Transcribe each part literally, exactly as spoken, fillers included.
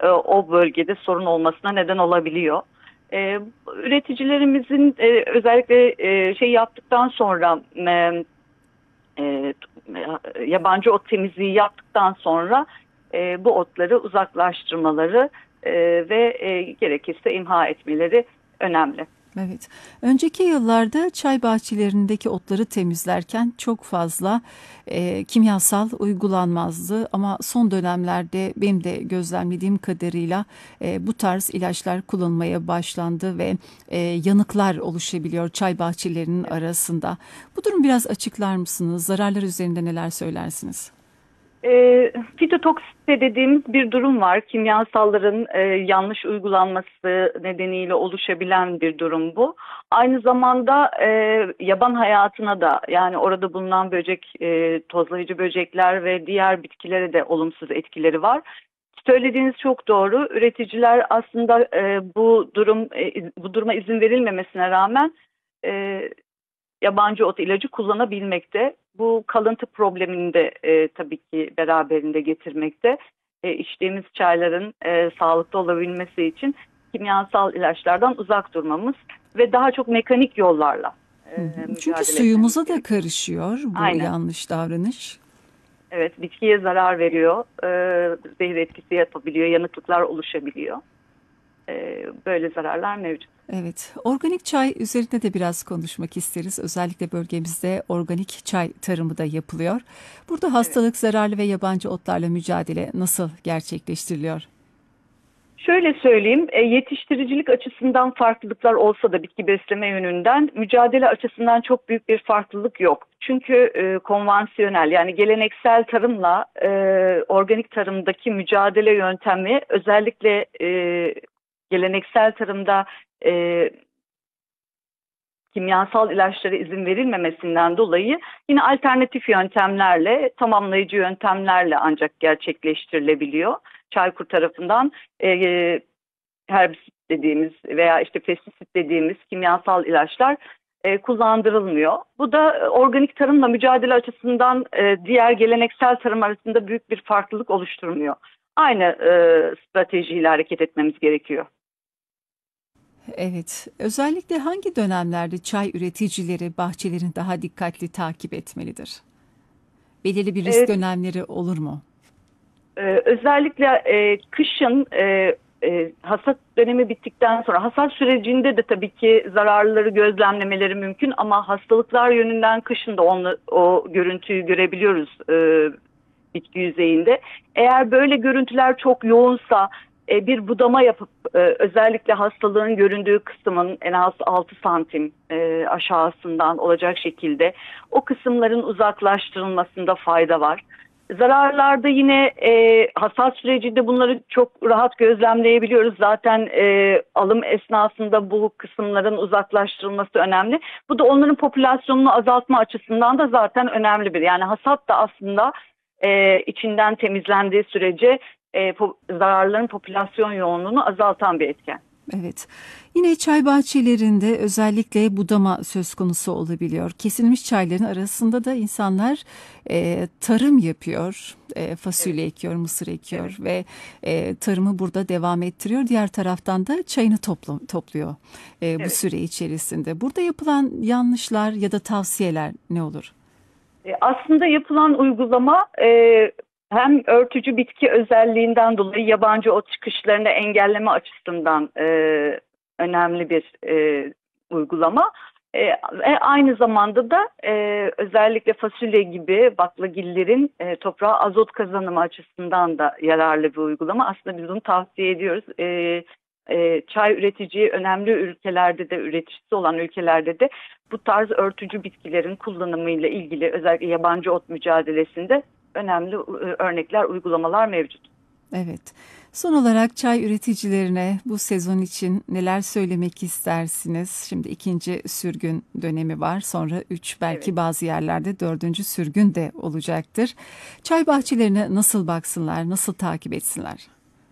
e, o bölgede sorun olmasına neden olabiliyor. E, üreticilerimizin e, özellikle e, şey yaptıktan sonra e, e, yabancı ot temizliği yaptıktan sonra e, bu otları uzaklaştırmaları e, ve e, gerekirse imha etmeleri önemli. Evet. Önceki yıllarda çay bahçelerindeki otları temizlerken çok fazla e, kimyasal uygulanmazdı ama son dönemlerde benim de gözlemlediğim kadarıyla e, bu tarz ilaçlar kullanılmaya başlandı ve e, yanıklar oluşabiliyor çay bahçelerinin arasında. Bu durum biraz açıklar mısınız? Zararlar üzerinde neler söylersiniz? E, fitotoksite dediğimiz bir durum var. Kimyasalların e, yanlış uygulanması nedeniyle oluşabilen bir durum bu. Aynı zamanda e, yaban hayatına da, yani orada bulunan böcek, e, tozlayıcı böcekler ve diğer bitkilere de olumsuz etkileri var. Söylediğiniz çok doğru. Üreticiler aslında e, bu durum e, bu duruma izin verilmemesine rağmen e, yabancı ot ilacı kullanabilmekte. Bu kalıntı problemini de e, tabii ki beraberinde getirmekte. E, içtiğimiz çayların e, sağlıklı olabilmesi için kimyasal ilaçlardan uzak durmamız ve daha çok mekanik yollarla e, Hı hı. Çünkü mücadele etmemiz suyumuza da gerekiyor. karışıyor bu Aynen. yanlış davranış. Evet, bitkiye zarar veriyor, e, zehir etkisi yapabiliyor, yanıklıklar oluşabiliyor. E, böyle zararlar mevcut. Evet, organik çay üzerinde de biraz konuşmak isteriz. Özellikle bölgemizde organik çay tarımı da yapılıyor. Burada Evet. hastalık, zararlı ve yabancı otlarla mücadele nasıl gerçekleştiriliyor? Şöyle söyleyeyim, e, yetiştiricilik açısından farklılıklar olsa da bitki besleme yönünden mücadele açısından çok büyük bir farklılık yok. Çünkü e, konvansiyonel, yani geleneksel tarımla e, organik tarımdaki mücadele yöntemi, özellikle e, geleneksel tarımda e, kimyasal ilaçlara izin verilmemesinden dolayı yine alternatif yöntemlerle, tamamlayıcı yöntemlerle ancak gerçekleştirilebiliyor. Çaykur tarafından e, herbisit dediğimiz veya işte pestisit dediğimiz kimyasal ilaçlar e, kullandırılmıyor. Bu da e, organik tarımla mücadele açısından e, diğer geleneksel tarım arasında büyük bir farklılık oluşturmuyor. Aynı e, stratejiyle hareket etmemiz gerekiyor. Evet, özellikle hangi dönemlerde çay üreticileri bahçelerini daha dikkatli takip etmelidir? Belirli bir risk E, dönemleri olur mu? Ee, özellikle e, kışın e, e, hasat dönemi bittikten sonra, hasat sürecinde de tabii ki zararları gözlemlemeleri mümkün ama hastalıklar yönünden kışın da onu, o görüntüyü görebiliyoruz e, bitki yüzeyinde. Eğer böyle görüntüler çok yoğunsa e, bir budama yapıp e, özellikle hastalığın göründüğü kısmın en az altı santim e, aşağısından olacak şekilde o kısımların uzaklaştırılmasında fayda var. Zararlarda yine e, hasat sürecinde bunları çok rahat gözlemleyebiliyoruz. Zaten e, alım esnasında bu kısımların uzaklaştırılması önemli. Bu da onların popülasyonunu azaltma açısından da zaten önemli bir. Yani hasat da aslında e, içinden temizlendiği sürece e, po zararların popülasyon yoğunluğunu azaltan bir etken. Evet. Yine çay bahçelerinde özellikle budama söz konusu olabiliyor. Kesilmiş çayların arasında da insanlar e, tarım yapıyor. E, Evet, fasulye ekiyor, mısır evet, ekiyor ve e, tarımı burada devam ettiriyor. Diğer taraftan da çayını topla, topluyor e, bu evet. süre içerisinde. Burada yapılan yanlışlar ya da tavsiyeler ne olur? E, aslında yapılan uygulama e, hem örtücü bitki özelliğinden dolayı yabancı ot çıkışlarını engelleme açısından e, önemli bir e, uygulama. E, ve aynı zamanda da e, özellikle fasulye gibi baklagillerin e, toprağa azot kazanımı açısından da yararlı bir uygulama. Aslında biz bunu tavsiye ediyoruz. E, e, çay üreticiyi önemli ülkelerde de, üreticisi olan ülkelerde de bu tarz örtücü bitkilerin kullanımıyla ilgili özellikle yabancı ot mücadelesinde önemli e, örnekler, uygulamalar mevcut. Evet. Son olarak çay üreticilerine bu sezon için neler söylemek istersiniz? Şimdi ikinci sürgün dönemi var. Sonra üç, Evet. belki bazı yerlerde dördüncü sürgün de olacaktır. Çay bahçelerine nasıl baksınlar, nasıl takip etsinler?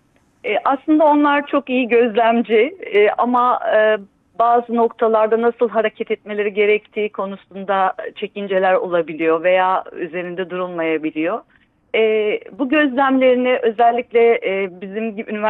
E, aslında onlar çok iyi gözlemci e, ama e, bazı noktalarda nasıl hareket etmeleri gerektiği konusunda çekinceler olabiliyor veya üzerinde durulmayabiliyor. E, bu gözlemlerini özellikle e, bizim gibi üniversite